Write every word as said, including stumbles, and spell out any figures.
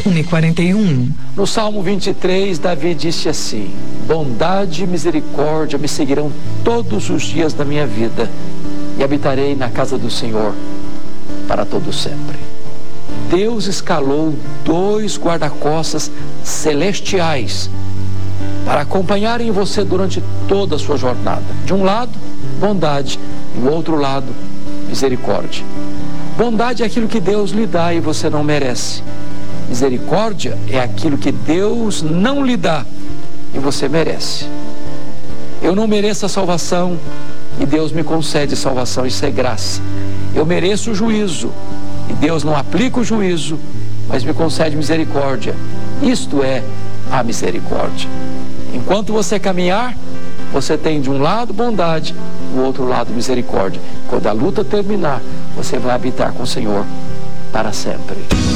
uma e quarenta e um. No Salmo vinte e três, Davi disse assim: bondade e misericórdia me seguirão todos os dias da minha vida, e habitarei na casa do Senhor para todo sempre. Deus escalou dois guarda-costas celestiais para acompanharem você durante toda a sua jornada. De um lado, bondade, e do outro lado, misericórdia. Bondade é aquilo que Deus lhe dá e você não merece. Misericórdia é aquilo que Deus não lhe dá e você merece. Eu não mereço a salvação e Deus me concede salvação, isso é graça. Eu mereço o juízo e Deus não aplica o juízo, mas me concede misericórdia. Isto é a misericórdia. Enquanto você caminhar, você tem de um lado bondade, do outro lado misericórdia. Quando a luta terminar, você vai habitar com o Senhor para sempre.